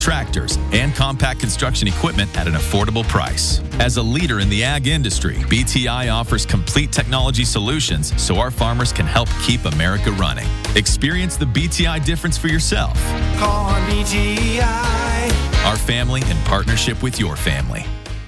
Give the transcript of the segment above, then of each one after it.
tractors, and compact construction equipment at an affordable price. As a leader in the ag industry, BTI offers complete technology solutions so our farmers can help keep America running. Experience the BTI difference for yourself. Call on BTI. Our family in partnership with your family.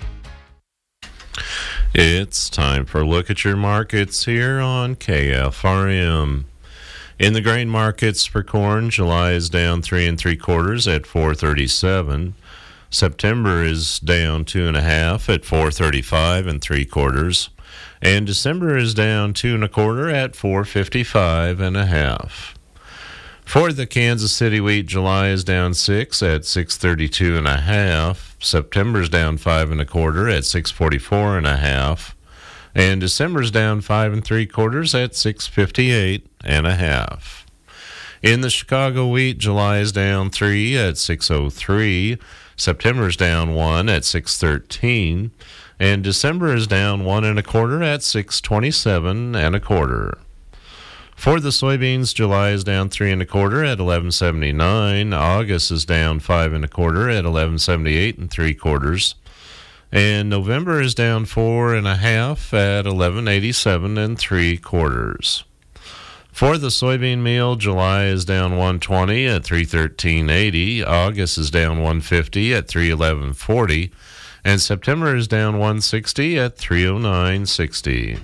It's time for a look at your markets here on KFRM. In the grain markets for corn, July is down 3 3/4 at $4.37. September is down 2 1/2 at $4.35 3/4, and December is down 2 1/4 at $4.55 1/2. For the Kansas City wheat, July is down 6 at $6.32 1/2. September's down 5 1/4 at $6.44 1/2. And December's down 5 3/4 at $6.58 1/2. In the Chicago wheat, July is down 3 at $6.03. September's down 1 at $6.13. And December is down 1 1/4 at $6.27 1/4. For the soybeans, July is down 3 1/4 at $11.79. August is down 5 1/4 at $11.78 3/4. And November is down 4 1/2 at $11.87 3/4. For the soybean meal, July is down 120 at $313.80. August is down 150 at $311.40. And September is down 160 at $309.60.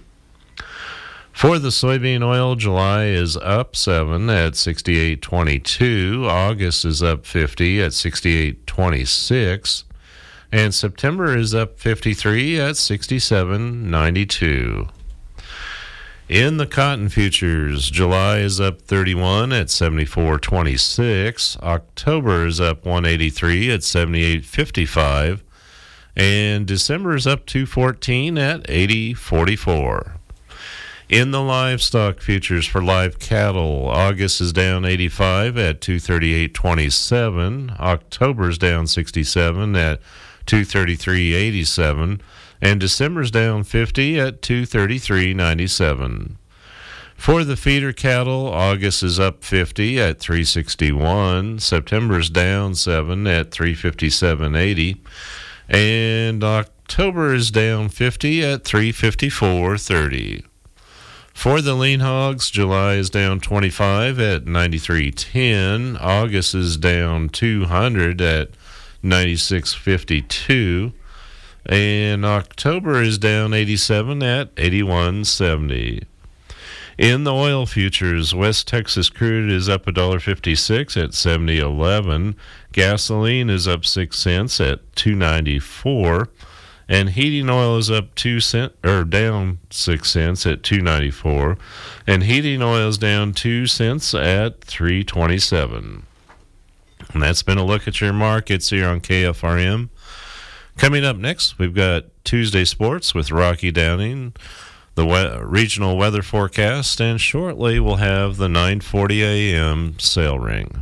For the soybean oil, July is up 7 at $68.22. August is up 50 at $68.26. And September is up 53 at $67.92. In the cotton futures, July is up 31 at $74.26. October is up 183 at $78.55. And December is up 214 at $80.44. In the livestock futures for live cattle, August is down 85 at $238.27. October is down 67 at $233.87. And December's down 50 at $233.97. For the feeder cattle, August is up 50 at $361. September's down 7 at $357.80. And October is down 50 at $354.30. For the lean hogs, July is down 25 at $93.10. August is down 200 at $96.52. And October is down 87 at $81.70. In the oil futures, West Texas crude is up $1.56 at $70.11. Gasoline is up 6 cents at $2.94. And heating oil is up down 6 cents at $2.94. And heating oil is down 2 cents at $3.27. And that's been a look at your markets here on KFRM. Coming up next, we've got Tuesday Sports with Rocky Downing, the regional weather forecast, and shortly we'll have the 9:40 a.m. sale ring.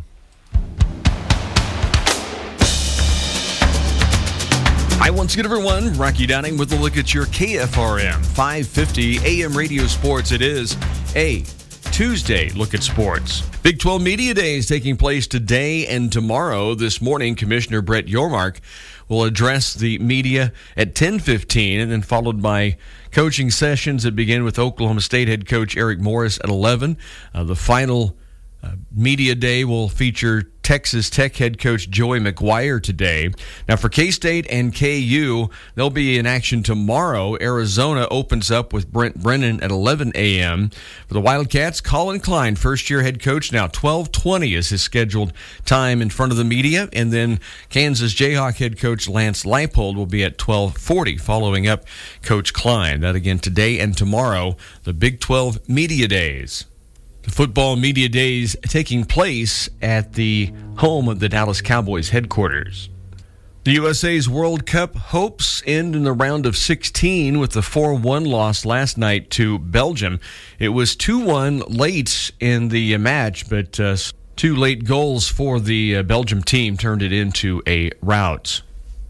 Hi, once again, everyone. Rocky Downing with a look at your KFRM 550 AM radio sports. It is a Tuesday look at sports. Big 12 Media Day is taking place today and tomorrow. This morning, Commissioner Brett Yormark will address the media at 10:15, and then followed by coaching sessions that begin with Oklahoma State head coach Eric Morris at 11. The final media day will feature Texas Tech head coach Joey McGuire today. Now for K-State and KU, they'll be in action tomorrow. Arizona opens up with Brent Brennan at 11 a.m. For the Wildcats, Colin Klein, first-year head coach, now 12:20 is his scheduled time in front of the media. And then Kansas Jayhawk head coach Lance Leipold will be at 12:40, following up Coach Klein. That again today and tomorrow, the Big 12 Media Days. The football media days taking place at the home of the Dallas Cowboys headquarters. The USA's World Cup hopes end in the round of 16 with the 4-1 loss last night to Belgium. It was 2-1 late in the match, but two late goals for the Belgium team turned it into a rout.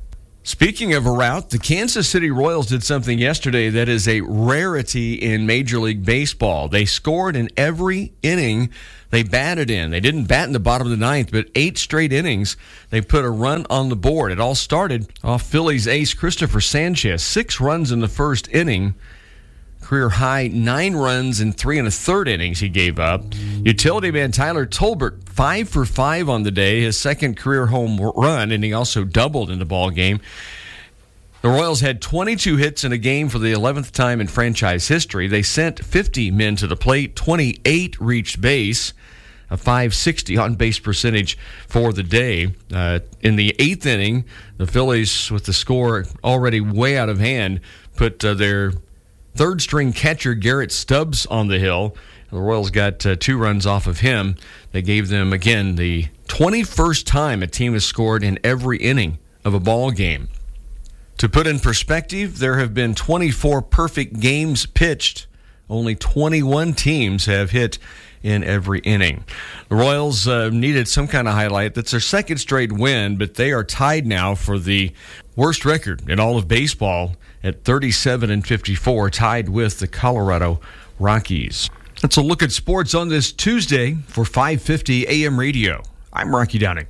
Speaking of a rout, the Kansas City Royals did something yesterday that is a rarity in Major League Baseball. They scored in every inning they batted in. They didn't bat in the bottom of the ninth, but 8 straight innings, they put a run on the board. It all started off Phillies ace Christopher Sanchez. 6 runs in the first inning. Career high 9 runs in 3 1/3 innings he gave up. Utility man Tyler Tolbert, 5 for 5 on the day, his second career home run, and he also doubled in the ball game. The Royals had 22 hits in a game for the 11th time in franchise history. They sent 50 men to the plate, 28 reached base, a .560 on-base percentage for the day. In the 8th inning, the Phillies, with the score already way out of hand, put their third-string catcher Garrett Stubbs on the hill. The Royals got 2 runs off of him. They gave them, again, the 21st time a team has scored in every inning of a ball game. To put in perspective, there have been 24 perfect games pitched. Only 21 teams have hit in every inning. The Royals needed some kind of highlight. That's their second straight win, but they are tied now for the worst record in all of baseball at 37-54, tied with the Colorado Rockies. That's a look at sports on this Tuesday for 550 AM Radio. I'm Rocky Downing.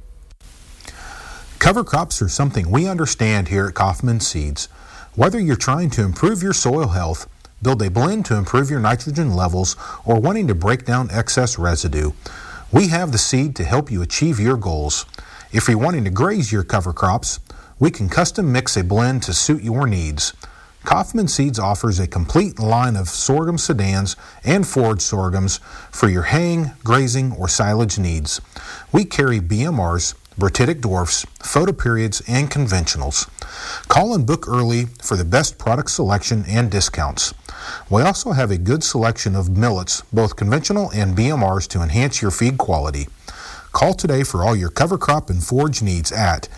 Cover crops are something we understand here at Kaufman Seeds. Whether you're trying to improve your soil health, build a blend to improve your nitrogen levels, or wanting to break down excess residue, we have the seed to help you achieve your goals. If you're wanting to graze your cover crops, we can custom mix a blend to suit your needs. Kaufman Seeds offers a complete line of sorghum sedans and forage sorghums for your haying, grazing, or silage needs. We carry BMRs, Bratitic dwarfs, photoperiods, and conventionals. Call and book early for the best product selection and discounts. We also have a good selection of millets, both conventional and BMRs, to enhance your feed quality. Call today for all your cover crop and forage needs at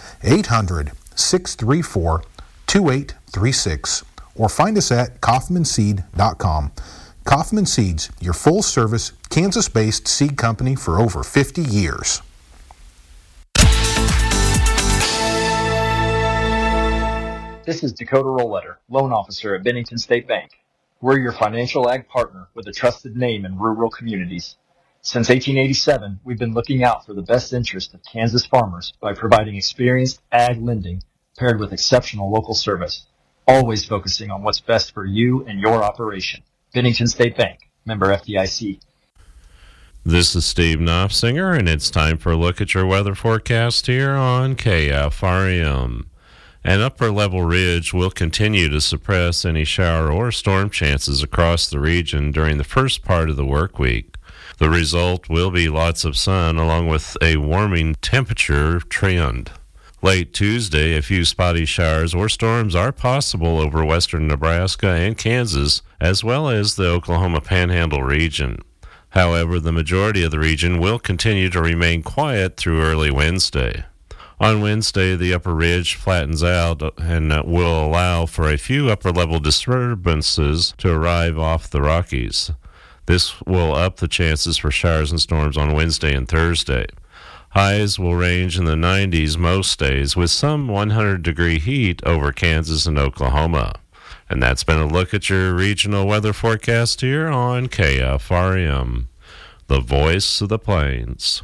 800-634-2836 or find us at kaufmanseed.com. Kaufman Seeds, your full-service, Kansas-based seed company for over 50 years. This is Dakota Rollletter, loan officer at Bennington State Bank. We're your financial ag partner with a trusted name in rural communities. Since 1887, we've been looking out for the best interest of Kansas farmers by providing experienced ag lending paired with exceptional local service, always focusing on what's best for you and your operation. Bennington State Bank, member FDIC. This is Steve Knopfsinger, and it's time for a look at your weather forecast here on KFRM. An upper-level ridge will continue to suppress any shower or storm chances across the region during the first part of the work week. The result will be lots of sun along with a warming temperature trend. Late Tuesday, a few spotty showers or storms are possible over western Nebraska and Kansas, as well as the Oklahoma Panhandle region. However, the majority of the region will continue to remain quiet through early Wednesday. On Wednesday, the upper ridge flattens out and will allow for a few upper-level disturbances to arrive off the Rockies. This will up the chances for showers and storms on Wednesday and Thursday. Highs will range in the 90s most days, with some 100-degree heat over Kansas and Oklahoma. And that's been a look at your regional weather forecast here on KFRM, the voice of the plains.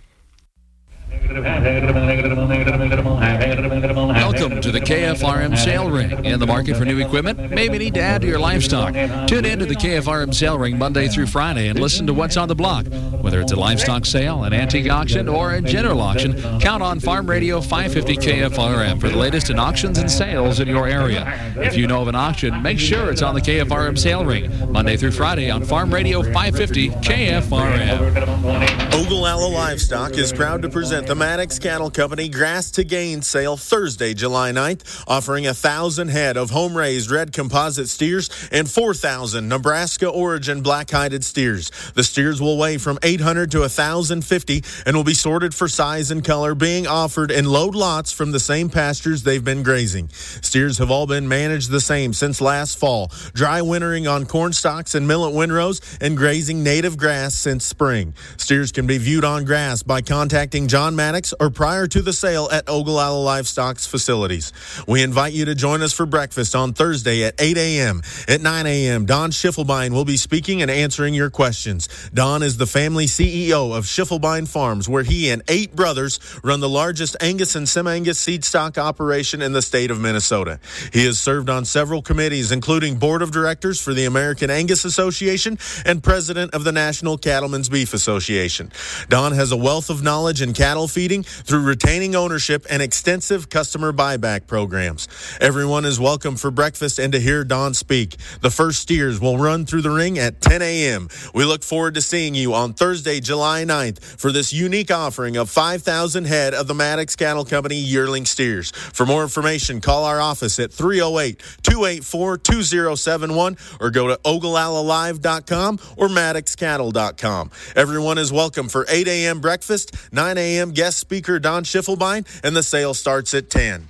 Welcome to the KFRM Sale Ring. In the market for new equipment? Maybe need to add to your livestock. Tune in to the KFRM Sale Ring Monday through Friday and listen to what's on the block. Whether it's a livestock sale, an antique auction, or a general auction, count on Farm Radio 550 KFRM for the latest in auctions and sales in your area. If you know of an auction, make sure it's on the KFRM Sale Ring Monday through Friday on Farm Radio 550 KFRM. Ogallala Livestock is proud to present the Maddox Cattle Company Grass to Gain sale Thursday, July 9th, offering 1,000 head of home-raised red composite steers and 4,000 Nebraska origin black-hided steers. The steers will weigh from 8 800 to 1,050 and will be sorted for size and color, being offered in load lots from the same pastures they've been grazing. Steers have all been managed the same since last fall, dry wintering on corn stalks and millet windrows and grazing native grass since spring. Steers can be viewed on grass by contacting John Maddox or prior to the sale at Ogallala Livestock's facilities. We invite you to join us for breakfast on Thursday at 8 a.m. At 9 a.m., Don Schiffelbein will be speaking and answering your questions. Don is the family CEO of Schiffelbein Farms, where he and 8 brothers run the largest Angus and Semi-Angus seed stock operation in the state of Minnesota. He has served on several committees, including board of directors for the American Angus Association and president of the National Cattlemen's Beef Association. Don has a wealth of knowledge in cattle feeding through retaining ownership and extensive customer buyback programs. Everyone is welcome for breakfast and to hear Don speak. The first steers will run through the ring at 10 a.m. We look forward to seeing you on Thursday, July 9th for this unique offering of 5,000 head of the Maddox Cattle Company yearling steers. For more information, call our office at 308-284-2071 or go to OgallaLaLive.com or MaddoxCattle.com. Everyone is welcome for 8 a.m. breakfast, 9 a.m. guest speaker Don Schiffelbein, and the sale starts at 10.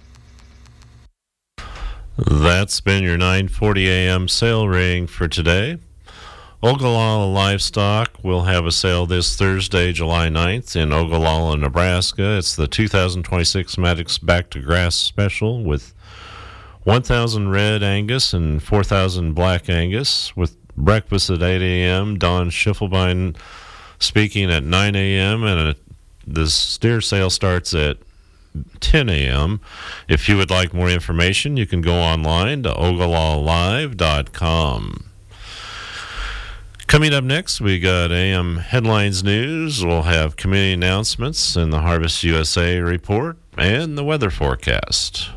That's been your 9:40 a.m. sale ring for today. Ogallala Livestock will have a sale this Thursday, July 9th in Ogallala, Nebraska. It's the 2026 Maddox Back to Grass Special with 1,000 red Angus and 4,000 black Angus with breakfast at 8 a.m. Don Schiffelbein speaking at 9 a.m. and the steer sale starts at 10 a.m. If you would like more information, you can go online to OgallaLaLive.com. Coming up next, we got AM Headlines News. We'll have community announcements and the Harvest USA report and the weather forecast.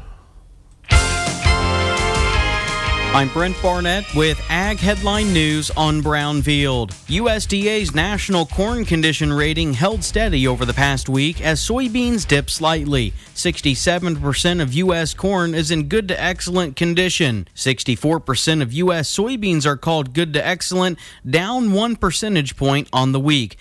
I'm Brent Barnett with Ag Headline News on Brownfield. USDA's national corn condition rating held steady over the past week as soybeans dipped slightly. 67% of U.S. corn is in good to excellent condition. 64% of U.S. soybeans are called good to excellent, down 1 percentage point on the week.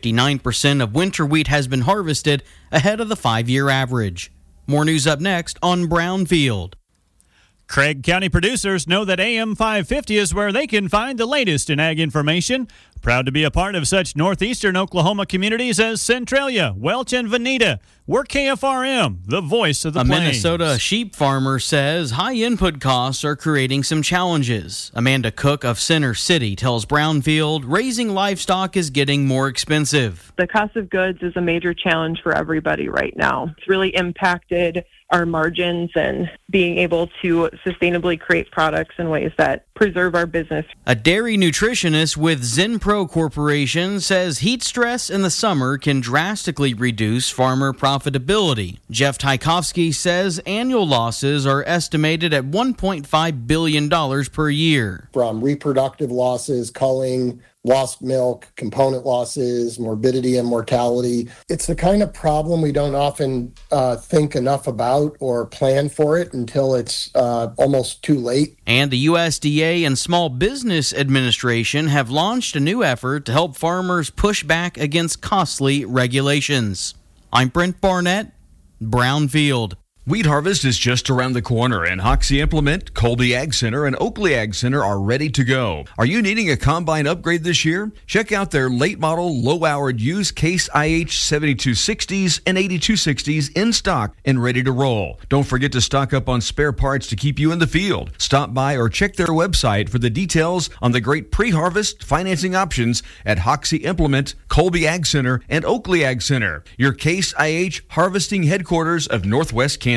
59% of winter wheat has been harvested, ahead of the 5-year average. More news up next on Brownfield. Craig County producers know that AM 550 is where they can find the latest in ag information. Proud to be a part of such northeastern Oklahoma communities as Centralia, Welch, and Veneta. We're KFRM, the voice of the plains. A Minnesota sheep farmer says high input costs are creating some challenges. Amanda Cook of Center City tells Brownfield raising livestock is getting more expensive. The cost of goods is a major challenge for everybody right now. It's really impacted our margins and being able to sustainably create products in ways that preserve our business. A dairy nutritionist with Zenpro Corporation says heat stress in the summer can drastically reduce farmer profitability. Jeff Tchaikovsky says annual losses are estimated at $1.5 billion per year. From reproductive losses, culling, lost milk, component losses, morbidity and mortality. It's the kind of problem we don't often think enough about or plan for it until it's almost too late. And the USDA and Small Business Administration have launched a new effort to help farmers push back against costly regulations. I'm Brent Barnett, Brownfield. Wheat harvest is just around the corner, and Hoxie Implement, Colby Ag Center, and Oakley Ag Center are ready to go. Are you needing a combine upgrade this year? Check out their late model, low-hourred used Case IH 7260s and 8260s in stock and ready to roll. Don't forget to stock up on spare parts to keep you in the field. Stop by or check their website for the details on the great pre-harvest financing options at Hoxie Implement, Colby Ag Center, and Oakley Ag Center, your Case IH harvesting headquarters of Northwest Kansas.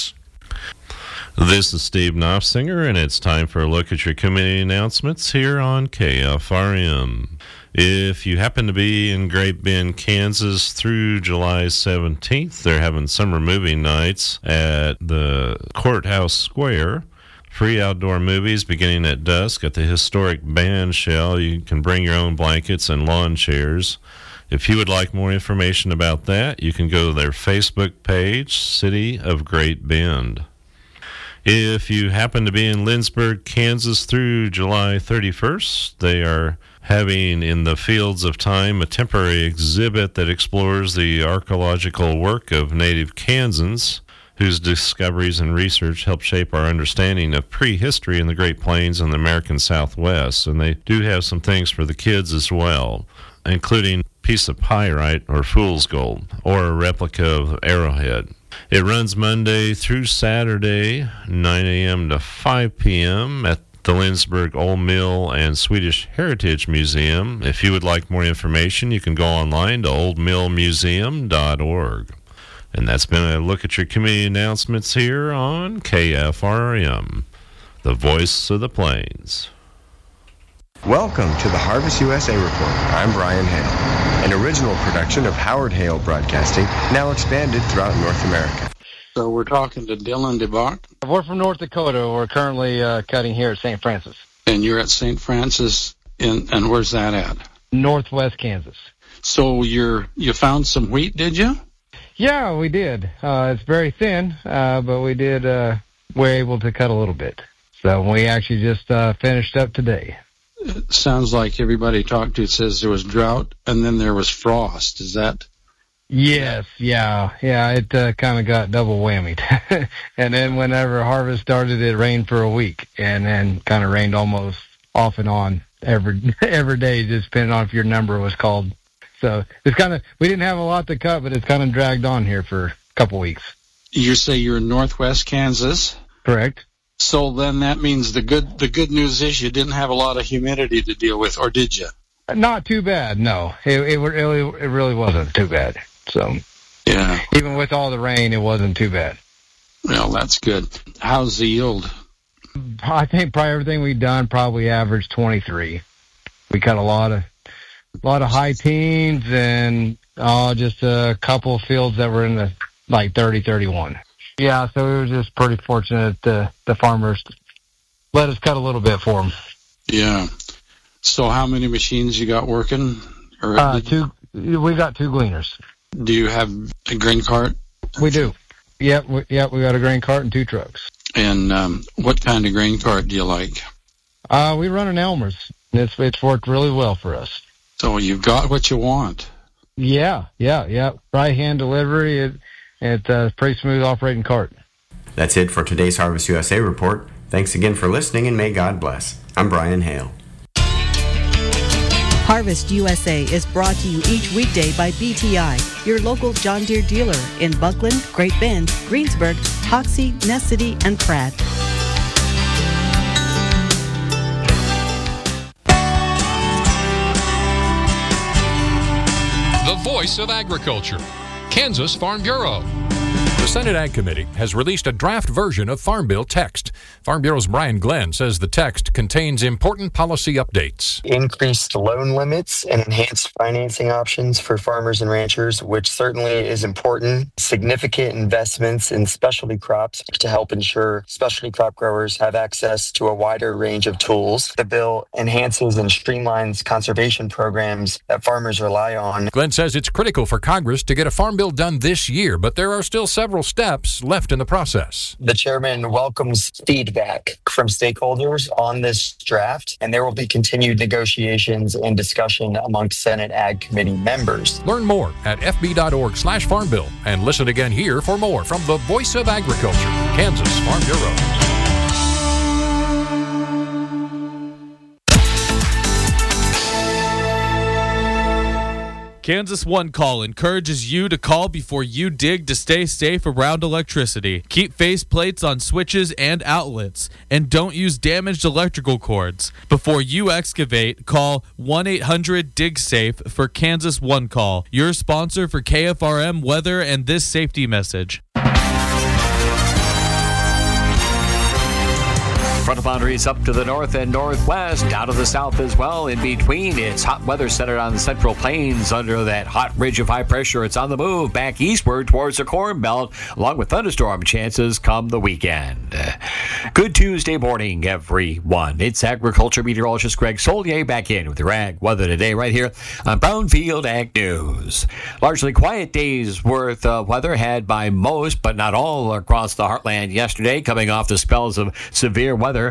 This is Steve Knopfsinger, and it's time for a look at your community announcements here on KFRM. If you happen to be in Great Bend, Kansas through July 17th, they're having summer movie nights at the Courthouse Square. Free outdoor movies beginning at dusk at the historic band shell. You can bring your own blankets and lawn chairs. If you would like more information about that, you can go to their Facebook page, City of Great Bend. If you happen to be in Lindsborg, Kansas through July 31st, they are having in the Fields of Time a temporary exhibit that explores the archaeological work of native Kansans, whose discoveries and research helped shape our understanding of prehistory in the Great Plains and the American Southwest. And they do have some things for the kids as well, including a piece of pyrite or fool's gold or a replica of Arrowhead. It runs Monday through Saturday, 9 a.m. to 5 p.m. at the Lindsberg Old Mill and Swedish Heritage Museum. If you would like more information, you can go online to oldmillmuseum.org. And that's been a look at your community announcements here on KFRM, the voice of the plains. Welcome to the Harvest USA Report. I'm Brian Hale, an original production of Howard Hale Broadcasting, now expanded throughout North America. So we're talking to Dylan DeBach. We're from North Dakota. We're currently cutting here at St. Francis. And you're at St. Francis, and where's that at? Northwest Kansas. So you found some wheat, did you? Yeah, we did. It's very thin, but we're able to cut a little bit. So we actually just finished up today. It sounds like everybody talked to says there was drought and then there was frost. Is that? Yes, yeah. It kind of got double whammied. And then whenever harvest started, it rained for a week, and then kind of rained almost off and on every day, just depending on if your number was called. So it's we didn't have a lot to cut, but it's kind of dragged on here for a couple weeks. You say you're in Northwest Kansas? Correct. So then that means the good news is you didn't have a lot of humidity to deal with, or did you? Not too bad, no. It really wasn't too bad. So yeah, even with all the rain, it wasn't too bad. Well, that's good. How's the yield? I think probably everything we've done probably averaged 23. We cut a lot of high teens and just a couple of fields that were in the 30, 31. Yeah, so we were just pretty fortunate the farmers let us cut a little bit for them. Yeah. So how many machines you got working? Two. We got two gleaners. Do you have a grain cart? We do. Yep, we got a grain cart and two trucks. And what kind of grain cart do you like? We run an Elmer's. It's worked really well for us. So you've got what you want. Yeah. Right hand delivery. It's a pretty smooth operating cart. That's it for today's Harvest USA Report. Thanks again for listening, and may God bless. I'm Brian Hale. Harvest USA is brought to you each weekday by BTI, your local John Deere dealer in Buckland, Great Bend, Greensburg, Hoxie, Ness City, and Pratt. The voice of agriculture, Kansas Farm Bureau. The Senate Ag Committee has released a draft version of Farm Bill text. Farm Bureau's Brian Glenn says the text contains important policy updates. Increased loan limits and enhanced financing options for farmers and ranchers, which certainly is important. Significant investments in specialty crops to help ensure specialty crop growers have access to a wider range of tools. The bill enhances and streamlines conservation programs that farmers rely on. Glenn says it's critical for Congress to get a farm bill done this year, but there are still several steps left in the process. The chairman welcomes feedback from stakeholders on this draft, and there will be continued negotiations and discussion amongst Senate Ag Committee members. Learn more at fb.org/Farm Bill and listen again here for more from the Voice of Agriculture, Kansas Farm Bureau. Kansas One Call encourages you to call before you dig to stay safe around electricity. Keep face plates on switches and outlets, and don't use damaged electrical cords. Before you excavate, call 1-800-DIG-SAFE for Kansas One Call, your sponsor for KFRM weather and this safety message. Front boundaries up to the north and northwest, down to the south as well. In between, it's hot weather centered on the central plains under that hot ridge of high pressure. It's on the move back eastward towards the Corn Belt, along with thunderstorm chances come the weekend. Good Tuesday morning, everyone. It's agriculture meteorologist Greg Solier back in with your ag weather today right here on Brownfield Ag News. Largely quiet days worth of weather had by most, but not all, across the heartland yesterday, coming off the spells of severe weather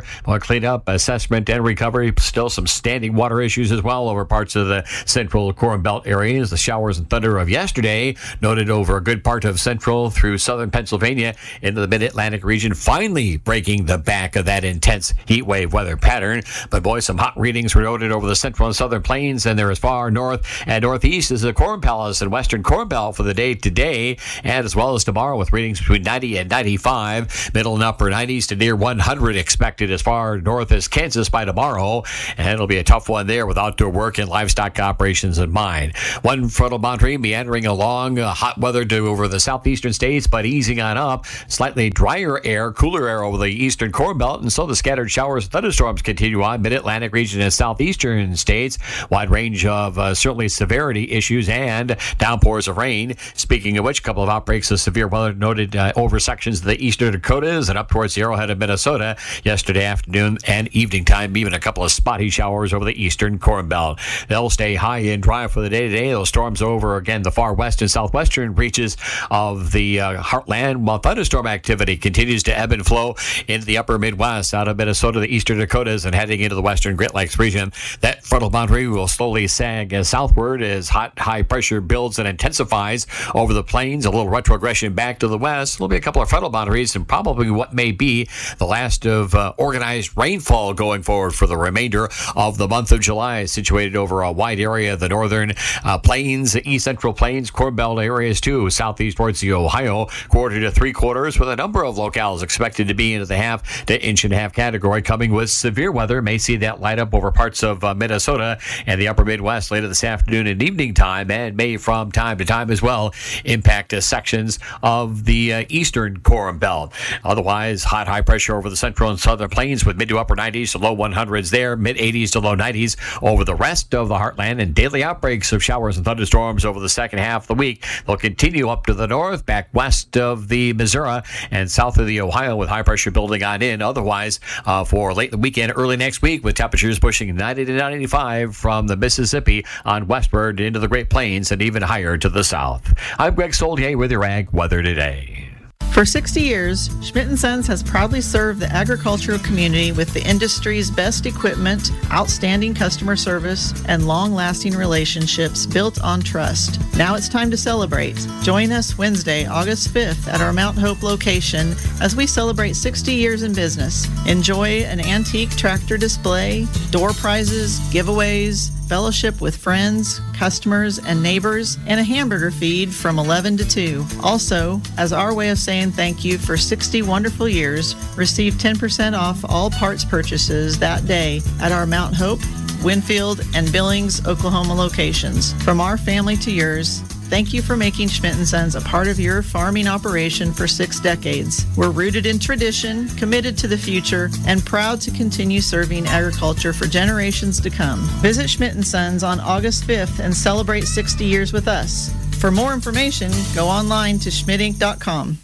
Well, cleanup, assessment, and recovery. Still some standing water issues as well over parts of the central Corn Belt areas. The showers and thunder of yesterday noted over a good part of central through southern Pennsylvania into the mid-Atlantic region, finally breaking the back of that intense heat wave weather pattern. But boy, some hot readings were noted over the central and southern plains, and they're as far north and northeast as the Corn Palace and western Corn Belt for the day today, and as well as tomorrow with readings between 90 and 95, middle and upper 90s to near 100 expected as far north as Kansas by tomorrow, and it'll be a tough one there with outdoor work and livestock operations in mind. One frontal boundary meandering along, hot weather to over the southeastern states, but easing on up. Slightly drier air, cooler air over the eastern Corn Belt, and so the scattered showers and thunderstorms continue on mid-Atlantic region and southeastern states. Wide range of certainly severity issues and downpours of rain. Speaking of which, a couple of outbreaks of severe weather noted over sections of the eastern Dakotas and up towards the Arrowhead of Minnesota yesterday afternoon and evening time. Even a couple of spotty showers over the eastern Corn Belt. They'll stay high and dry for the day today. Those storms over again the far west and southwestern reaches of the heartland, while thunderstorm activity continues to ebb and flow into the upper Midwest, out of Minnesota, the eastern Dakotas, and heading into the western Great Lakes region. That frontal boundary will slowly sag southward as hot high pressure builds and intensifies over the plains. A little retrogression back to the west. There'll be a couple of frontal boundaries and probably what may be the last of organized rainfall going forward for the remainder of the month of July, situated over a wide area of the northern plains, east central plains, Corn Belt areas too, southeast towards the Ohio, quarter to three quarters, with a number of locales expected to be into the half to inch and a half category, coming with severe weather. May see that light up over parts of Minnesota and the upper Midwest later this afternoon and evening time, and may from time to time as well impact sections of the eastern Corn Belt. Otherwise, hot high pressure over the central and southern plains with mid to upper 90s to low 100s there, mid 80s to low 90s over the rest of the heartland, and daily outbreaks of showers and thunderstorms over the second half of the week. They'll continue up to the north, back west of the Missouri and south of the Ohio, with high pressure building on in. Otherwise, for late in the weekend, early next week, with temperatures pushing 90 to 95 from the Mississippi on westward into the Great Plains and even higher to the south. I'm Greg Soldier with your Ag Weather Today. For 60 years, Schmidt & Sons has proudly served the agricultural community with the industry's best equipment, outstanding customer service, and long-lasting relationships built on trust. Now it's time to celebrate. Join us Wednesday, August 5th at our Mount Hope location as we celebrate 60 years in business. Enjoy an antique tractor display, door prizes, giveaways, fellowship with friends, customers, and neighbors, and a hamburger feed from 11 to 2. Also, as our way of saying thank you for 60 wonderful years, receive 10% off all parts purchases that day at our Mount Hope, Winfield, and Billings, Oklahoma locations. From our family to yours, thank you for making Schmidt & Sons a part of your farming operation for 6 decades. We're rooted in tradition, committed to the future, and proud to continue serving agriculture for generations to come. Visit Schmidt & Sons on August 5th and celebrate 60 years with us. For more information, go online to schmidtinc.com.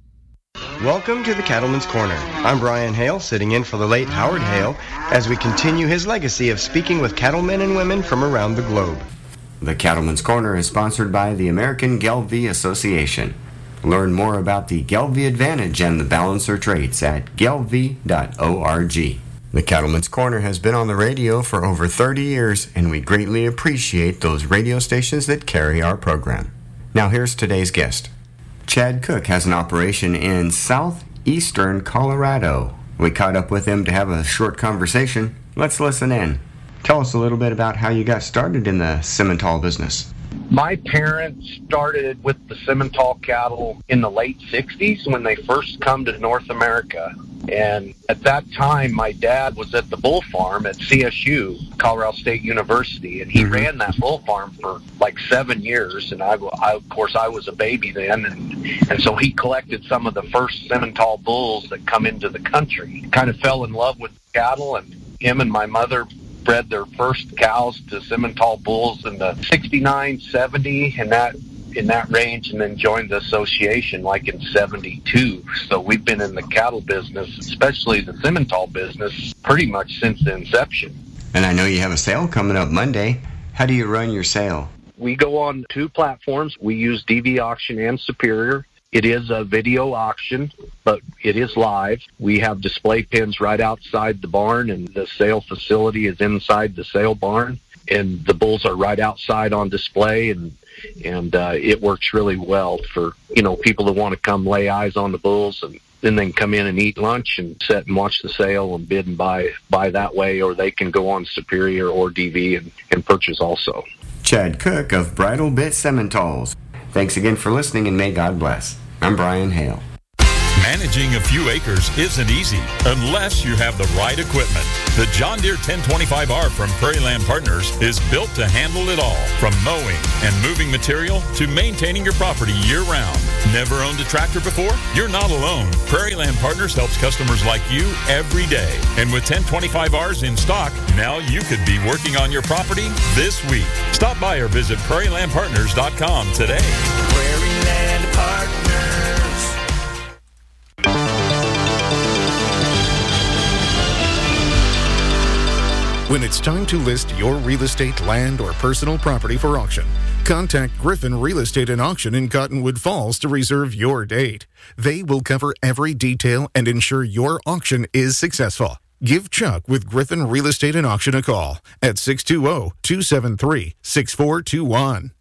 Welcome to the Cattleman's Corner. I'm Brian Hale, sitting in for the late Howard Hale, as we continue his legacy of speaking with cattlemen and women from around the globe. The Cattleman's Corner is sponsored by the American Gelbvieh Association. Learn more about the Gelbvieh Advantage and the Balancer traits at gelbvieh.org. The Cattleman's Corner has been on the radio for over 30 years, and we greatly appreciate those radio stations that carry our program. Now here's today's guest. Chad Cook has an operation in southeastern Colorado. We caught up with him to have a short conversation. Let's listen in. Tell us a little bit about how you got started in the Simmental business. My parents started with the Simmental cattle in the late 60s when they first come to North America. And at that time, my dad was at the bull farm at CSU, Colorado State University, and he ran that bull farm for like 7 years. And I of course, I was a baby then, and so he collected some of the first Simmental bulls that come into the country. Kind of fell in love with cattle, and him and my mother bred their first cows to Simmental bulls in the 69, 70, and in that range, and then joined the association like in 72. So we've been in the cattle business, especially the Simmental business, pretty much since the inception. And I know you have a sale coming up Monday. How do you run your sale? We go on 2 platforms. We use DV Auction and Superior. It is a video auction, but it is live. We have display pins right outside the barn, and the sale facility is inside the sale barn. And the bulls are right outside on display, and it works really well for, people that want to come lay eyes on the bulls, and then they can come in and eat lunch and sit and watch the sale and bid and buy that way, or they can go on Superior or DV and purchase also. Chad Cook of Bridal Bit Simmentals. Thanks again for listening, and may God bless. I'm Brian Hale. Managing a few acres isn't easy unless you have the right equipment. The John Deere 1025R from Prairie Land Partners is built to handle it all, from mowing and moving material to maintaining your property year-round. Never owned a tractor before? You're not alone. Prairie Land Partners helps customers like you every day. And with 1025Rs in stock, now you could be working on your property this week. Stop by or visit prairielandpartners.com today. Prairie Land Partners. When it's time to list your real estate, land, or personal property for auction, contact Griffin Real Estate and Auction in Cottonwood Falls to reserve your date. They will cover every detail and ensure your auction is successful. Give Chuck with Griffin Real Estate and Auction a call at 620-273-6421.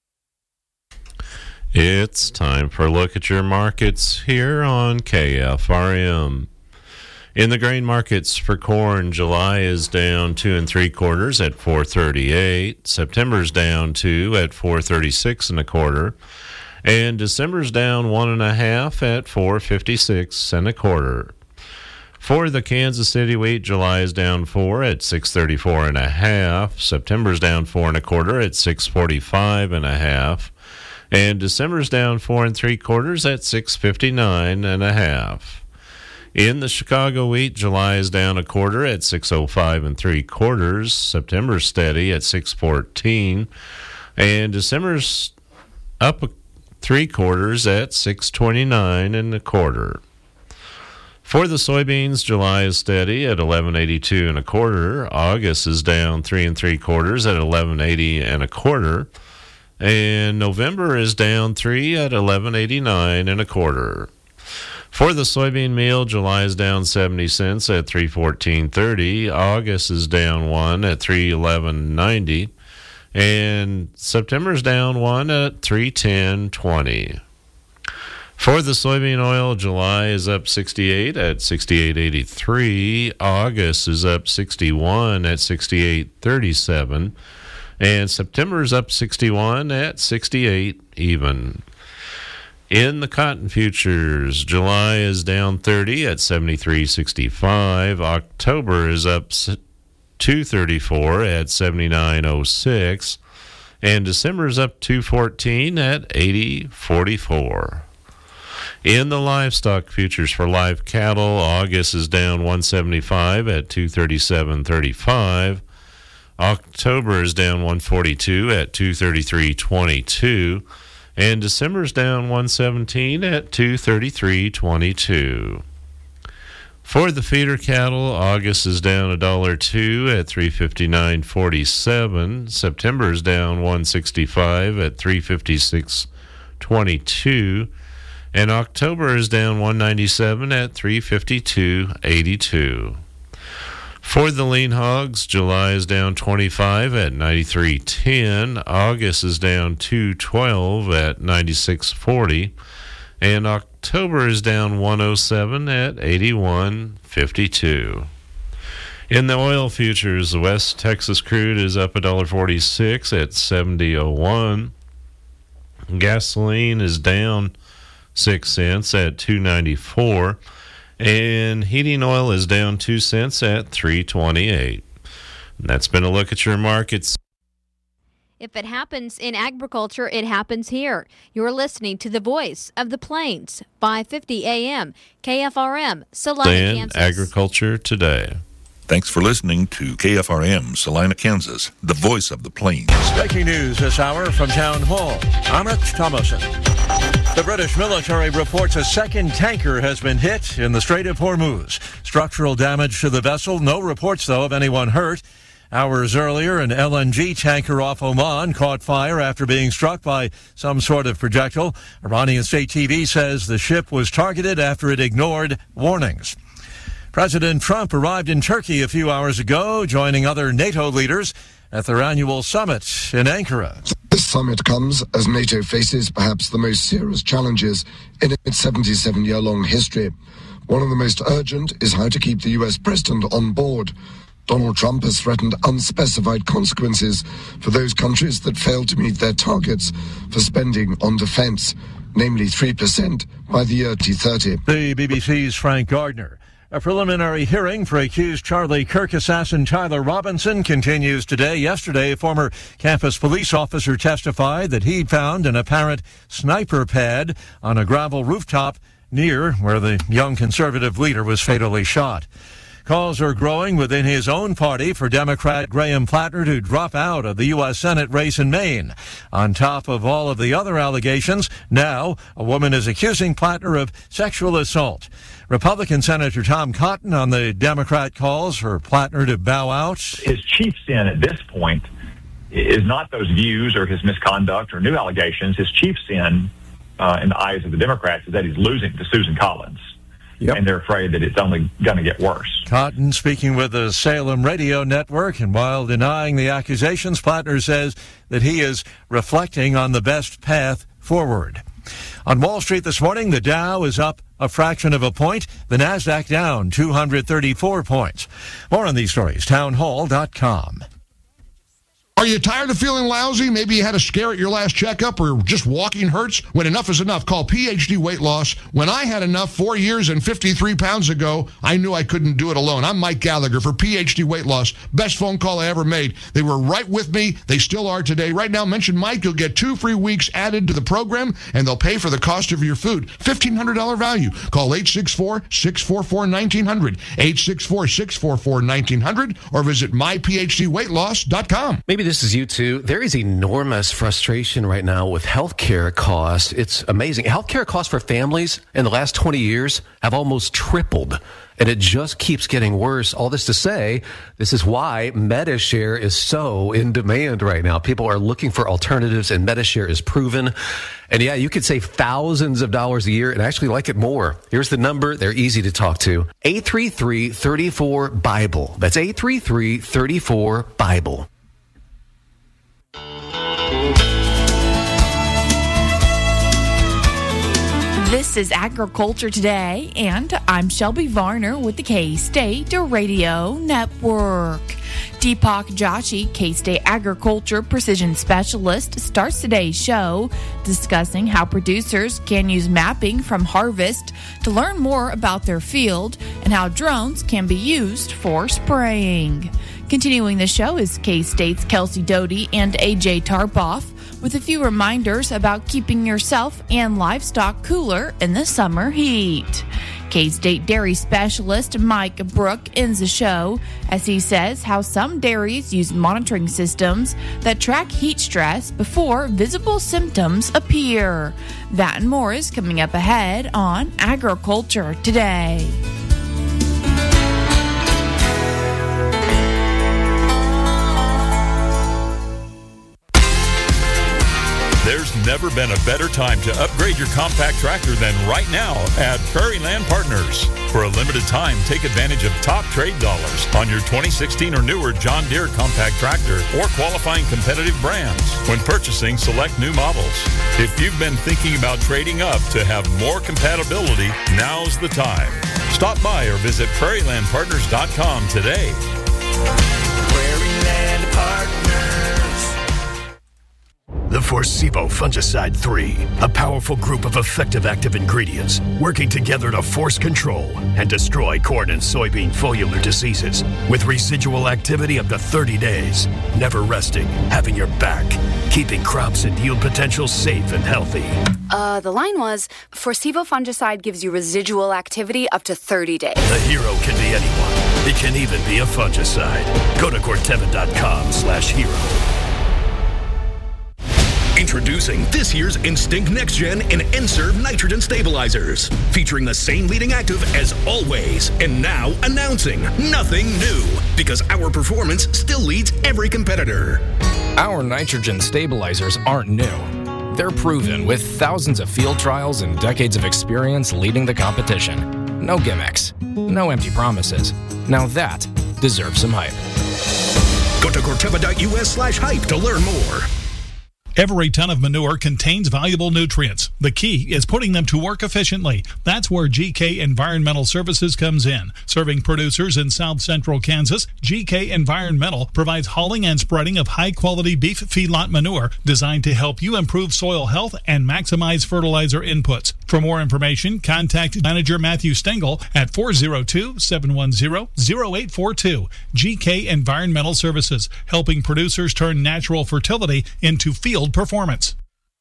It's time for a look at your markets here on KFRM. In the grain markets for corn, July is down 2 3/4 at 4.38. September's down 2 at 4.36 1/4, and December's down 1 1/2 at 4.56 1/4. For the Kansas City wheat, July is down 4 at 6.34 1/2. September's down 4 1/4 at 6.45 1/2. And December's down 4 3/4 at 6.59 1/2. In the Chicago wheat, July is down 1/4 at 6.05 3/4. September's steady at 6.14, and December's up 3/4 at 6.29 1/4. For the soybeans, July is steady at 11.82 1/4. August is down 3 3/4 at 11.80 1/4. And November is down 3 at 11.89 1/4. For the soybean meal, July is down 70 cents at 314.30. August is down 1 at 311.90. And September is down 1 at 310.20. For the soybean oil, July is up 68 at 68.83. August is up 61 at 68.37. And September is up 61 at 68 even. In the cotton futures, July is down 30 at 73.65. October is up 2.34 at 79.06. And December is up 2.14 at 80.44. In the livestock futures for live cattle, August is down 175 at 237.35. October is down 142 at 233.22. And December's down 117 at 233.22. For the feeder cattle, August is down $1.02 at 359.47. September is down 165 at 356.22. And October is down 197 at 352.82. For the lean hogs, July is down 25 at 93.10. August is down 212 at 96.40. And October is down 107 at 81.52. In the oil futures, the West Texas crude is up $1.46 at 70.01. Gasoline is down 6 cents at 2.94. And heating oil is down 2 cents at 3.28. That's been a look at your markets. If it happens in agriculture, it happens here. You're listening to the voice of the Plains, 550 AM, KFRM, Salina, Kansas. Agriculture Today. Thanks for listening to KFRM, Salina, Kansas, the voice of the Plains. Breaking news this hour from Town Hall. Amit Thomason. The British military reports a second tanker has been hit in the Strait of Hormuz. Structural damage to the vessel. No reports, though, of anyone hurt. Hours earlier, an LNG tanker off Oman caught fire after being struck by some sort of projectile. Iranian state TV says the ship was targeted after it ignored warnings. President Trump arrived in Turkey a few hours ago, joining other NATO leaders at their annual summit in Ankara. This summit comes as NATO faces perhaps the most serious challenges in its 77-year-long history. One of the most urgent is how to keep the U.S. president on board. Donald Trump has threatened unspecified consequences for those countries that fail to meet their targets for spending on defense, namely 3% by the year 2030. The BBC's Frank Gardner. A preliminary hearing for accused Charlie Kirk assassin Tyler Robinson continues today. Yesterday, a former campus police officer testified that he'd found an apparent sniper pad on a gravel rooftop near where the young conservative leader was fatally shot. Calls are growing within his own party for Democrat Graham Plattner to drop out of the U.S. Senate race in Maine. On top of all of the other allegations, now a woman is accusing Plattner of sexual assault. Republican Senator Tom Cotton on the Democrat calls for Plattner to bow out. His chief sin at this point is not those views or his misconduct or new allegations. His chief sin in the eyes of the Democrats is that he's losing to Susan Collins. Yep. And they're afraid that it's only going to get worse. Cotton speaking with the Salem Radio Network, and while denying the accusations, Plattner says that he is reflecting on the best path forward. On Wall Street this morning, the Dow is up a fraction of a point, the Nasdaq down 234 points. More on these stories, townhall.com. Are you tired of feeling lousy? Maybe you had a scare at your last checkup or just walking hurts? When enough is enough, call PhD Weight Loss. When I had enough 4 years and 53 pounds ago, I knew I couldn't do it alone. I'm Mike Gallagher for PhD Weight Loss. Best phone call I ever made. They were right with me. They still are today. Right now, mention Mike. You'll get 2 free weeks added to the program, and they'll pay for the cost of your food. $1,500 value. Call 864-644-1900, 864-644-1900, or visit myphdweightloss.com. Maybe this is you too. There is enormous frustration right now with healthcare costs. It's amazing. Healthcare costs for families in the last 20 years have almost tripled, and it just keeps getting worse. All this to say, this is why Medi-Share is so in demand right now. People are looking for alternatives, and Medi-Share is proven. And yeah, you could save thousands of dollars a year and actually like it more. Here's the number. They're easy to talk to. 833-34-BIBLE. That's 833-34-BIBLE. This is Agriculture Today, and I'm Shelby Varner with the K-State Radio Network. Deepak Joshi, K-State Agriculture Precision Specialist, starts today's show discussing how producers can use mapping from harvest to learn more about their field and how drones can be used for spraying. Continuing the show is K-State's Kelsey Doty and AJ Tarpoff with a few reminders about keeping yourself and livestock cooler in the summer heat. K-State dairy specialist Mike Brook ends the show as he says how some dairies use monitoring systems that track heat stress before visible symptoms appear. That and more is coming up ahead on Agriculture Today. There's never been a better time to upgrade your compact tractor than right now at Prairie Land Partners. For a limited time, take advantage of top trade dollars on your 2016 or newer John Deere compact tractor or qualifying competitive brands when purchasing select new models. If you've been thinking about trading up to have more compatibility, now's the time. Stop by or visit prairielandpartners.com today. Prairie Land Partners. The Forcevo Fungicide 3, a powerful group of effective active ingredients working together to force control and destroy corn and soybean foliar diseases with residual activity up to 30 days, never resting, having your back, keeping crops and yield potential safe and healthy. The line was, Forcevo Fungicide gives you residual activity up to 30 days. The hero can be anyone. It can even be a fungicide. Go to Corteva.com/hero. In Introducing this year's Instinct Next Gen and N-Serve nitrogen stabilizers, featuring the same leading active as always. And now announcing nothing new, because our performance still leads every competitor. Our nitrogen stabilizers aren't new. They're proven with thousands of field trials and decades of experience leading the competition. No gimmicks, no empty promises. Now that deserves some hype. Go to Corteva.us/hype to learn more. Every ton of manure contains valuable nutrients. The key is putting them to work efficiently. That's where GK Environmental Services comes in. Serving producers in South Central Kansas, GK Environmental provides hauling and spreading of high-quality beef feedlot manure designed to help you improve soil health and maximize fertilizer inputs. For more information, contact Manager Matthew Stengel at 402-710-0842. GK Environmental Services, helping producers turn natural fertility into field performance.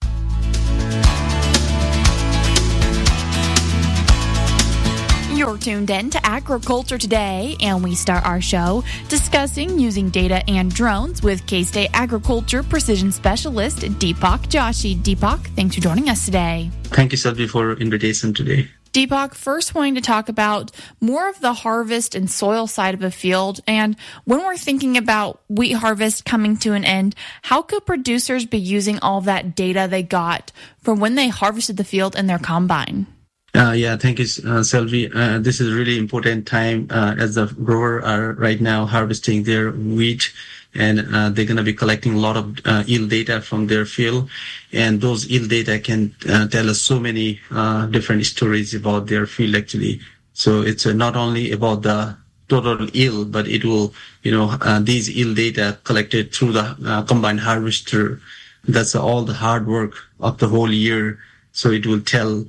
You're tuned in to Agriculture Today, and we start our show discussing using data and drones with K-State Agriculture Precision Specialist Deepak Joshi. Deepak, thanks for joining us today. Thank you, Selvi, for invitation today. Deepak, first wanting to talk about more of the harvest and soil side of a field. And when we're thinking about wheat harvest coming to an end, how could producers be using all that data they got from when they harvested the field in their combine? Thank you, Selvi. This is a really important time as the grower are right now harvesting their wheat, and they're going to be collecting a lot of yield data from their field. And those yield data can tell us so many different stories about their field, actually. So it's not only about the total yield, but it will, these yield data collected through the combine harvester. That's all the hard work of the whole year. So it will tell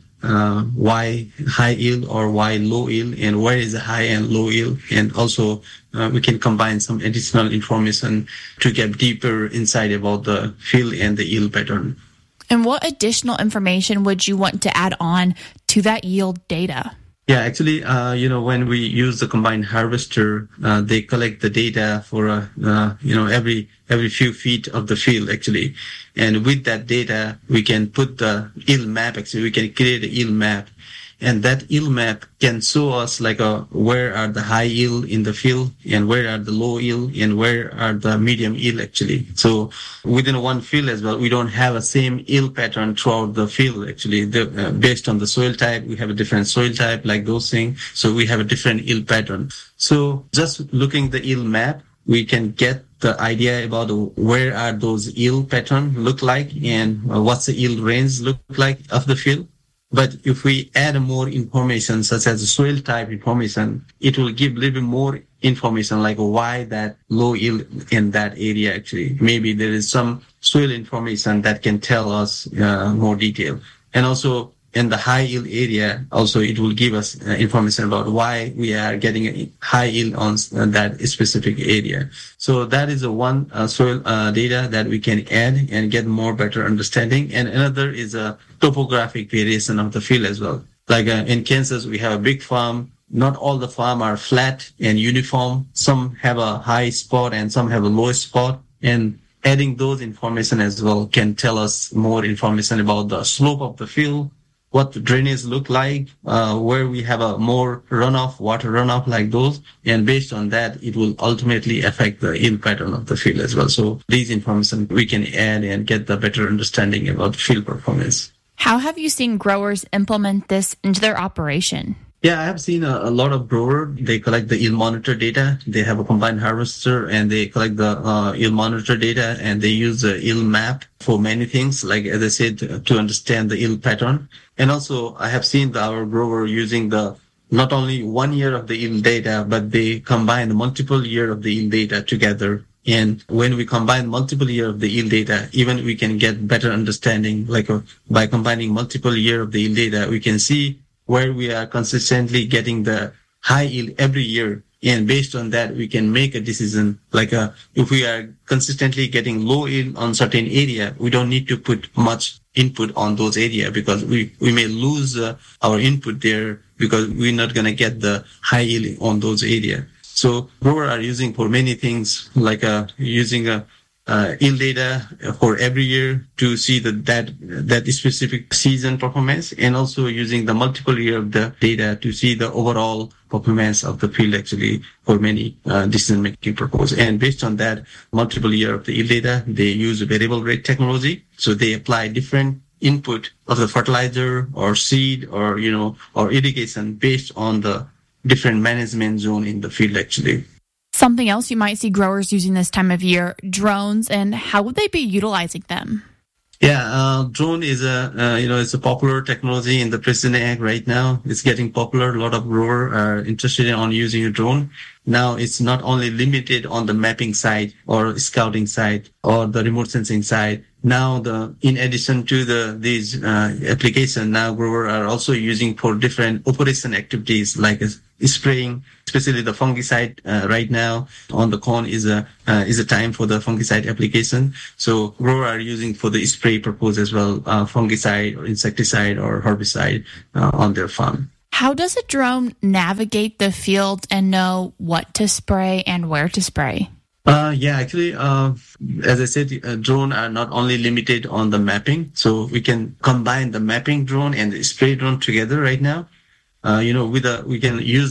why high yield or why low yield, and where is the high and low yield. And also we can combine some additional information to get deeper insight about the field and the yield pattern. And what additional information would you want to add on to that yield data? Yeah, actually, when we use the combine harvester, they collect the data for, every few feet of the field, actually. And with that data, we can put the yield map, actually, we can create a yield map. And that yield map can show us where are the high yield in the field, and where are the low yield, and where are the medium yield, actually. So within one field as well, we don't have a same yield pattern throughout the field, actually. Based on the soil type, we have a different soil type, like those things. So we have a different yield pattern. So just looking the yield map, we can get the idea about where are those yield pattern look like, and what's the yield range look like of the field. But if we add more information, such as the soil type information, it will give a little bit more information, like why that low yield in that area, actually. Maybe there is some soil information that can tell us more detail. And also in the high yield area, also it will give us information about why we are getting a high yield on that specific area. So that is one soil data that we can add and get more better understanding. And another is a topographic variation of the field as well. Like in Kansas, we have a big farm. Not all the farm are flat and uniform. Some have a high spot and some have a low spot. And adding those information as well can tell us more information about the slope of the field, what the drainage look like, where we have a more runoff, water runoff, like those. And based on that, it will ultimately affect the yield pattern of the field as well. So these information we can add and get the better understanding about field performance. How have you seen growers implement this into their operation? Yeah, I have seen a lot of growers. They collect the yield monitor data. They have a combined harvester and they collect the yield monitor data, and they use the yield map for many things, like as I said, to understand the yield pattern. And also I have seen our grower using not only 1 year of the yield data, but they combine the multiple year of the yield data together. And when we combine multiple year of the yield data, even we can get better understanding, by combining multiple year of the yield data, we can see where we are consistently getting the high yield every year. And based on that, we can make a decision, if we are consistently getting low yield on certain area, we don't need to put much input on those area, because we may lose our input there because we're not going to get the high yield on those area. So growers are using for many things, using yield data for every year to see that specific season performance, and also using the multiple year of the data to see the overall performance of the field actually for many decision-making purposes. And based on that multiple year of the yield data, they use variable rate technology. So they apply different input of the fertilizer or seed or irrigation based on the different management zone in the field actually. Something else you might see growers using this time of year, drones, and how would they be utilizing them? Yeah, drone is it's a popular technology in the precision ag right now. It's getting popular. A lot of growers are interested in using a drone. Now it's not only limited on the mapping side or scouting side or the remote sensing side. Now in addition to these applications, now growers are also using for different operation activities like spraying, especially the fungicide. Right now on the corn is a time for the fungicide application. So growers are using for the spray purpose as well, fungicide or insecticide or herbicide on their farm. How does a drone navigate the field and know what to spray and where to spray? Actually, as I said, drone are not only limited on the mapping, so we can combine the mapping drone and the spray drone together right now. We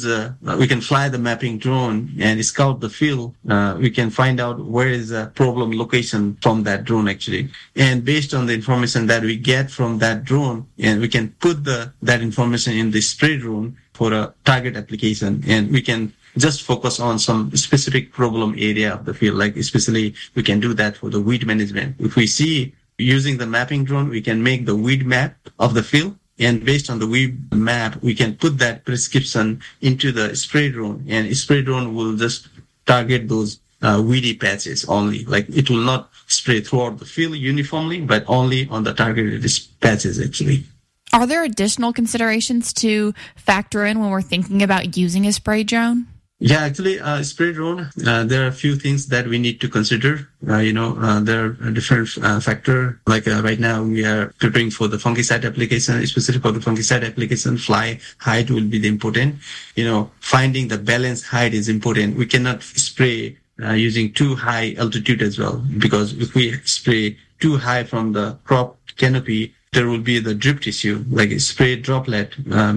can fly the mapping drone and scout the field. We can find out where is the problem location from that drone actually. And based on the information that we get from that drone, and we can put that information in the spray drone for a target application, and we can just focus on some specific problem area of the field. Like especially we can do that for the weed management. If we see using the mapping drone, we can make the weed map of the field. And based on the weed map, we can put that prescription into the spray drone, and spray drone will just target those weedy patches only. Like it will not spray throughout the field uniformly, but only on the targeted patches actually. Are there additional considerations to factor in when we're thinking about using a spray drone? Yeah, actually, spray drone, there are a few things that we need to consider. There are different factors. Like right now, we are preparing for the fungicide application, especially for the fungicide application, fly height will be the important. Finding the balanced height is important. We cannot spray using too high altitude as well, because if we spray too high from the crop canopy, there will be the drift issue, like a spray droplet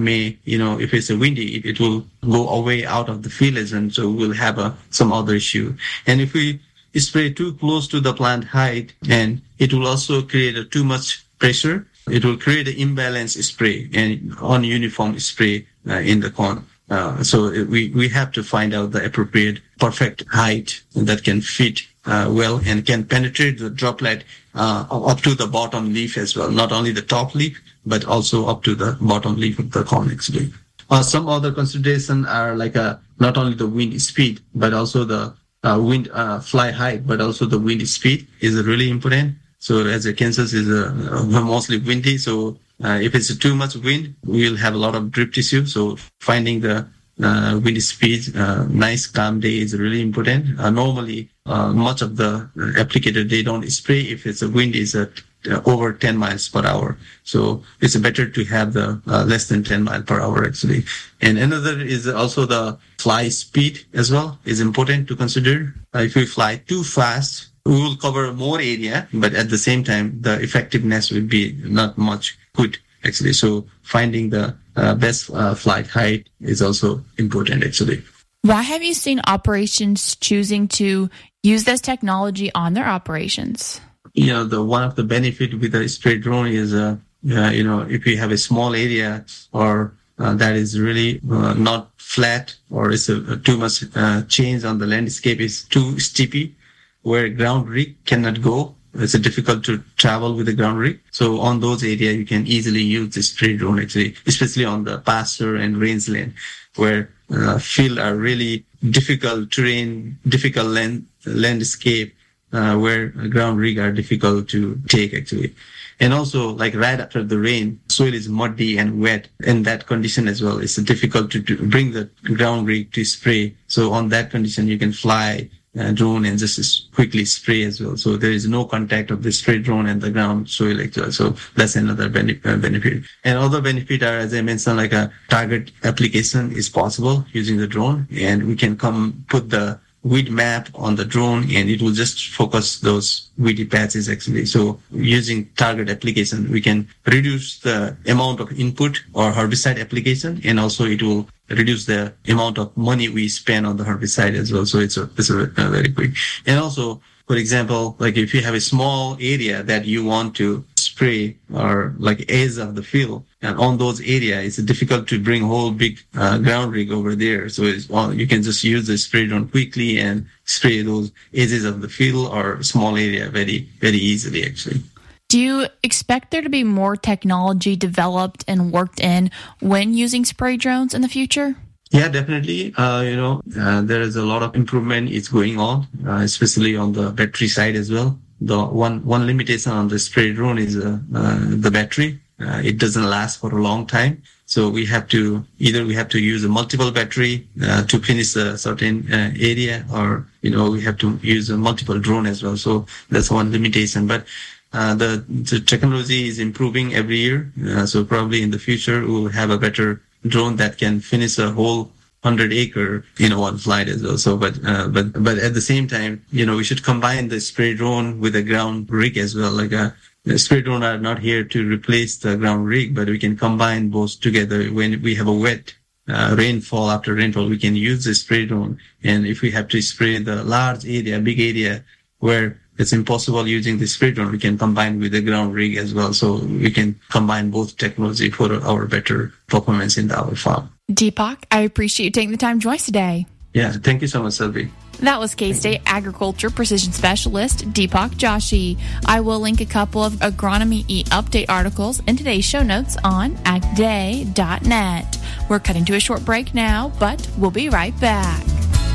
if it's a windy, it will go away out of the field, and so we'll have some other issue. And if we spray too close to the plant height, and it will also create too much pressure, it will create an imbalanced spray and ununiform spray in the corn. So we have to find out the appropriate perfect height that can fit well and can penetrate the droplet up to the bottom leaf as well, not only the top leaf, but also up to the bottom leaf of the corn actually. Some other considerations are like not only the wind speed, but also the wind fly height, but also the wind speed is really important. So as Kansas is mostly windy, so if it's too much wind, we'll have a lot of drift issue. So finding the wind speed, nice calm day is really important. Normally, much of the applicator, they don't spray if it's a wind is at over 10 miles per hour. So it's better to have the less than 10 miles per hour actually. And another is also the fly speed as well is important to consider. If we fly too fast, we will cover more area, but at the same time, the effectiveness will be not much good actually. So finding the best flight height is also important actually. Why have you seen operations choosing to use this technology on their operations? One of the benefit with the spray drone is, if you have a small area or that is really not flat, or it's too much change on the landscape is too steepy, where ground rig cannot go. It's difficult to travel with the ground rig. So on those areas, you can easily use the spray drone actually, especially on the pasture and rangeland, where field are really difficult terrain, difficult landscape, where ground rig are difficult to take actually. And also, like right after the rain, soil is muddy and wet. In that condition as well, it's difficult to bring the ground rig to spray. So on that condition, you can fly drone and just quickly spray as well. So there is no contact of the spray drone and the ground soil actually. So that's another benefit. And other benefit are, as I mentioned, like a target application is possible using the drone, and we can put the weed map on the drone, and it will just focus those weedy patches actually. So using target application, we can reduce the amount of input or herbicide application, and also it will reduce the amount of money we spend on the herbicide as well. So it's a very quick. And also, for example, like if you have a small area that you want to spray or like edge of the field, and on those areas, it's difficult to bring whole big ground rig over there. So you can just use the spray drone quickly and spray those edges of the field or small area very, very easily actually. Do you expect there to be more technology developed and worked in when using spray drones in the future? Yeah, definitely. There is a lot of improvement is going on, especially on the battery side as well. The one limitation on the spray drone is the battery. It doesn't last for a long time. So we have to use a multiple battery to finish a certain area, or we have to use a multiple drone as well. So that's one limitation. But the technology is improving every year. So probably in the future we'll have a better drone that can finish a whole 100 acre in one flight as well. So, but at the same time, we should combine the spray drone with a ground rig as well. Like the spray drone are not here to replace the ground rig, but we can combine both together. When we have a wet rainfall, after rainfall, we can use the spray drone. And if we have to spray the large area, big area where it's impossible using the spray drone, we can combine with the ground rig as well. So we can combine both technology for our better performance in our farm. Deepak, I appreciate you taking the time to join us today. Yeah, thank you so much, Selby. That was K-State Agriculture Precision Specialist Deepak Joshi. I will link a couple of Agronomy e-update articles in today's show notes on agday.net. We're cutting to a short break now, but we'll be right back.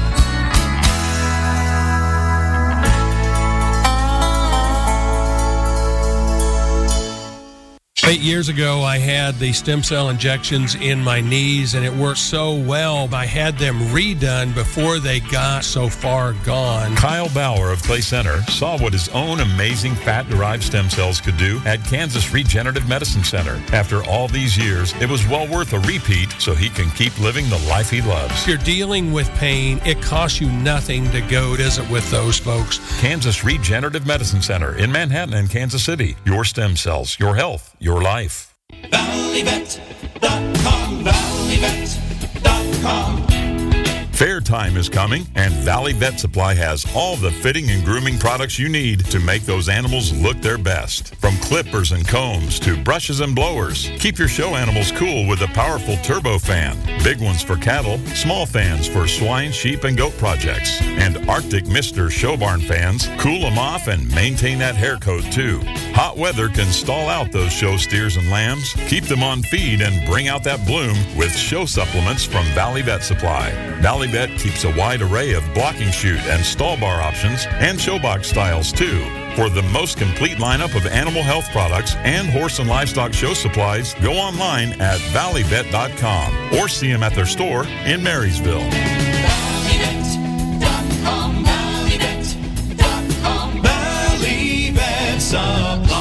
8 years ago, I had the stem cell injections in my knees, and it worked so well. I had them redone before they got so far gone. Kyle Bauer of Clay Center saw what his own amazing fat-derived stem cells could do at Kansas Regenerative Medicine Center. After all these years, it was well worth a repeat so he can keep living the life he loves. If you're dealing with pain, it costs you nothing to go visit with those folks. Kansas Regenerative Medicine Center in Manhattan and Kansas City. Your stem cells, your health, your life. ValleyVet.com, ValleyVet.com. Fair time is coming, and Valley Vet Supply has all the fitting and grooming products you need to make those animals look their best. From clippers and combs to brushes and blowers, keep your show animals cool with a powerful turbo fan. Big ones for cattle, small fans for swine, sheep, and goat projects. And Arctic Mister show barn fans cool them off and maintain that hair coat too. Hot weather can stall out those show steers and lambs. Keep them on feed and bring out that bloom with show supplements from Valley Vet Supply. Valley Vet keeps a wide array of blocking chute and stall bar options and showbox styles too. For the most complete lineup of animal health products and horse and livestock show supplies, go online at valleyvet.com or see them at their store in Marysville. ValleyVet.com, ValleyVet.com, Valley Vet Supply.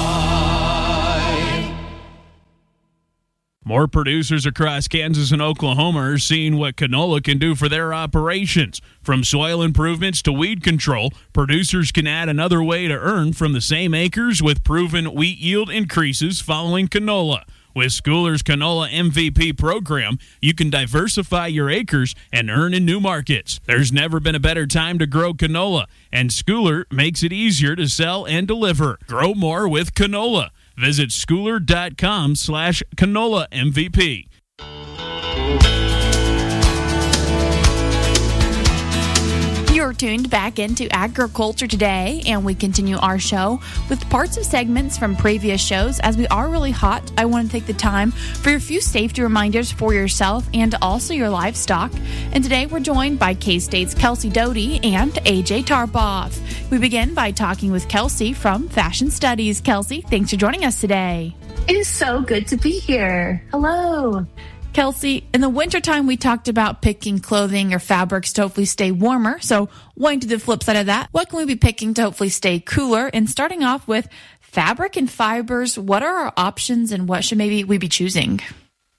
More producers across Kansas and Oklahoma are seeing what canola can do for their operations. From soil improvements to weed control, producers can add another way to earn from the same acres with proven wheat yield increases following canola. With Schooler's Canola MVP program, you can diversify your acres and earn in new markets. There's never been a better time to grow canola, and Schooler makes it easier to sell and deliver. Grow more with canola. Visit schooler.com/canola MVP. You're tuned back into Agriculture Today, and we continue our show with parts of segments from previous shows. As we are really hot, I want to take the time for a few safety reminders for yourself and also your livestock. And today we're joined by K-State's Kelsey Doty and AJ Tarpoff. We begin by talking with Kelsey from Fashion Studies. Kelsey, thanks for joining us today. It is so good to be here. Hello. Kelsey, in the wintertime, we talked about picking clothing or fabrics to hopefully stay warmer. So going to the flip side of that, what can we be picking to hopefully stay cooler? And starting off with fabric and fibers, what are our options and what should maybe we be choosing?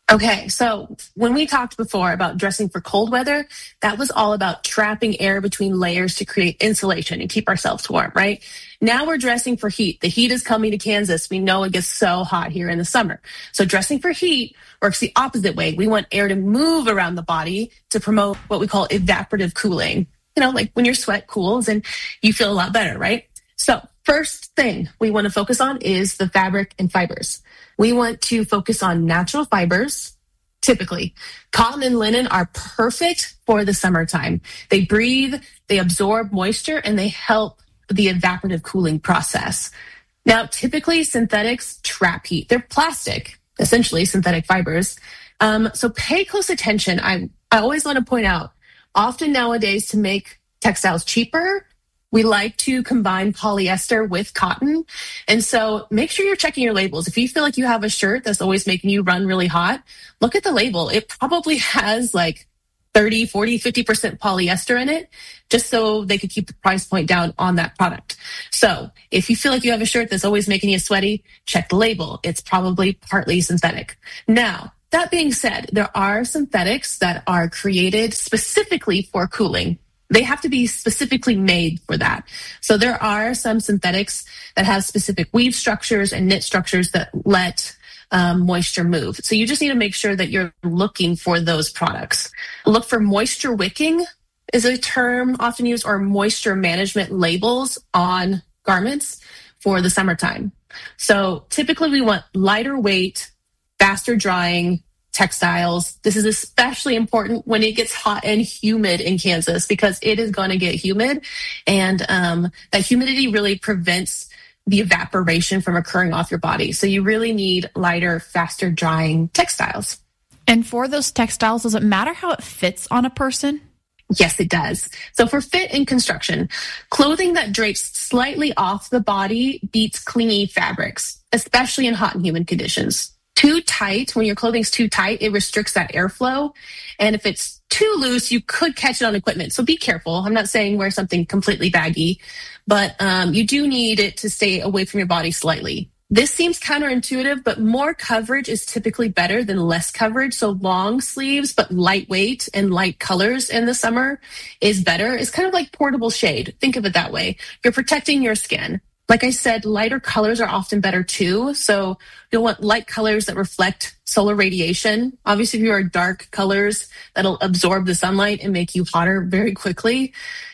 Okay, so when we talked before about dressing for cold weather, that was all about trapping air between layers to create insulation and keep ourselves warm, right? Now we're dressing for heat. The heat is coming to Kansas. We know it gets so hot here in the summer. So dressing for heat works the opposite way. We want air to move around the body to promote what we call evaporative cooling. You know, like when your sweat cools and you feel a lot better, right? So first thing we want to focus on is the fabric and fibers. We want to focus on natural fibers. Typically, cotton and linen are perfect for the summertime. They breathe, they absorb moisture, and they help the evaporative cooling process. Now, typically, synthetics trap heat. They're plastic, essentially synthetic fibers. So pay close attention. I always want to point out, often nowadays to make textiles cheaper, we like to combine polyester with cotton. And so make sure you're checking your labels. If you feel like you have a shirt that's always making you run really hot, look at the label. It probably has like 30, 40, 50% polyester in it, just so they could keep the price point down on that product. So if you feel like you have a shirt that's always making you sweaty, check the label. It's probably partly synthetic. Now, that being said, there are synthetics that are created specifically for cooling. They have to be specifically made for that. So there are some synthetics that have specific weave structures and knit structures that let moisture move. So you just need to make sure that you're looking for those products. Look for moisture wicking is a term often used, or moisture management labels on garments for the summertime. So typically we want lighter weight, faster drying textiles. This is especially important when it gets hot and humid in Kansas, because it is going to get humid, and that humidity really prevents the evaporation from occurring off your body. So you really need lighter, faster drying textiles. And for those textiles, does it matter how it fits on a person? Yes, it does. So for fit and construction, clothing that drapes slightly off the body beats clingy fabrics, especially in hot and humid conditions. Too tight, when your clothing's too tight, it restricts that airflow. And if it's too loose, you could catch it on equipment. So be careful. I'm not saying wear something completely baggy, but you do need it to stay away from your body slightly. This seems counterintuitive, but more coverage is typically better than less coverage. So long sleeves, but lightweight and light colors in the summer is better. It's kind of like portable shade. Think of it that way. You're protecting your skin. Like I said, lighter colors are often better too. So you'll want light colors that reflect solar radiation. Obviously, if you are dark colors, that'll absorb the sunlight and make you hotter very quickly.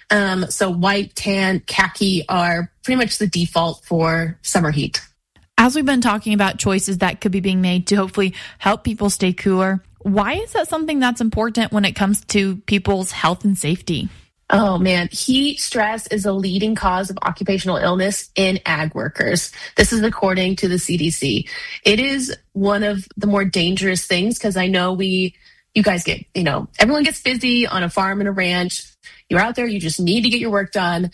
So white, tan, khaki are pretty much the default for summer heat. As we've been talking about choices that could be being made to hopefully help people stay cooler, why is that something that's important when it comes to people's health and safety? Oh man, heat stress is a leading cause of occupational illness in ag workers. This is according to the CDC. It is one of the more dangerous things, because I know you guys get, everyone gets busy on a farm and a ranch. You're out there, you just need to get your work done.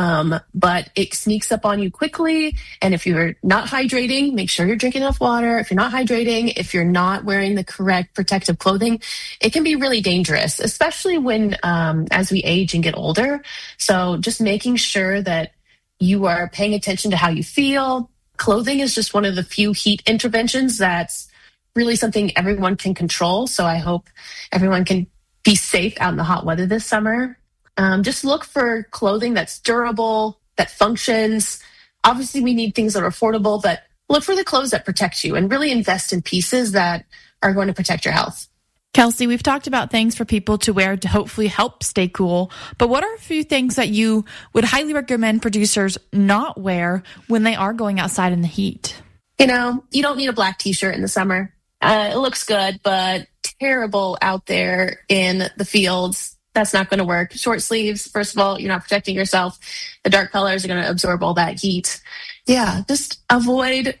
But it sneaks up on you quickly. And if you're not hydrating, make sure you're drinking enough water. If you're not hydrating, if you're not wearing the correct protective clothing, it can be really dangerous, especially when, as we age and get older. So just making sure that you are paying attention to how you feel. Clothing is just one of the few heat interventions that's really something everyone can control. So I hope everyone can be safe out in the hot weather this summer. Just look for clothing that's durable, that functions. Obviously, we need things that are affordable, but look for the clothes that protect you and really invest in pieces that are going to protect your health. Kelsey, we've talked about things for people to wear to hopefully help stay cool, but what are a few things that you would highly recommend producers not wear when they are going outside in the heat? You don't need a black t-shirt in the summer. It looks good, but terrible out there in the fields. That's not going to work. Short sleeves, first of all, you're not protecting yourself. The dark colors are going to absorb all that heat. Yeah, just avoid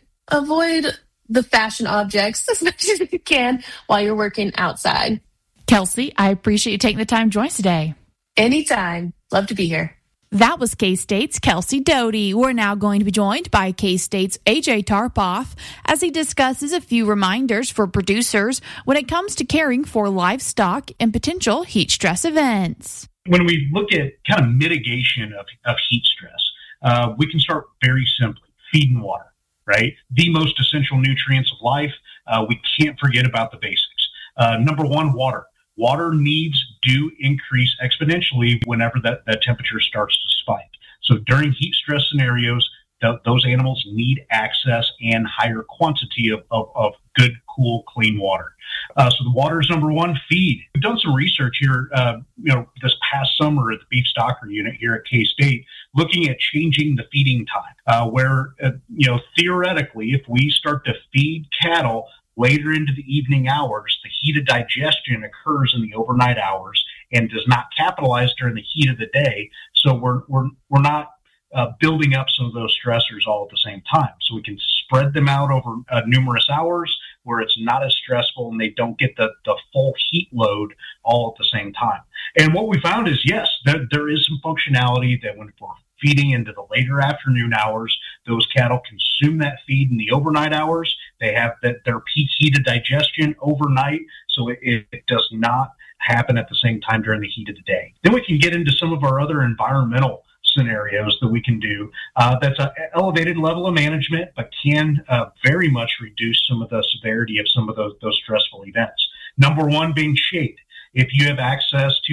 the fashion objects as much as you can while you're working outside. Kelsey, I appreciate you taking the time to join us today. Anytime. Love to be here. That was K-State's Kelsey Doty. We're now going to be joined by K-State's AJ Tarpoff as he discusses a few reminders for producers when it comes to caring for livestock and potential heat stress events. When we look at kind of mitigation of heat stress, we can start very simply. Feed and water, right? The most essential nutrients of life. We can't forget about the basics. Number one, water. Water needs do increase exponentially whenever that temperature starts to spike. So during heat stress scenarios, those animals need access and higher quantity of good, cool, clean water. So the water is number one. Feed. We've done some research here, this past summer at the Beef Stocker Unit here at K-State, looking at changing the feeding time, where, theoretically, if we start to feed cattle later into the evening hours, the heat of digestion occurs in the overnight hours and does not capitalize during the heat of the day. So we're not building up some of those stressors all at the same time. So we can spread them out over numerous hours where it's not as stressful and they don't get the full heat load all at the same time. And what we found is, yes, there is some functionality that when we're feeding into the later afternoon hours, those cattle consume that feed in the overnight hours. They have their peak heat of digestion overnight, so it does not happen at the same time during the heat of the day. Then we can get into some of our other environmental scenarios that we can do. That's an elevated level of management, but can very much reduce some of the severity of some of those stressful events. Number one being shade. If you have access to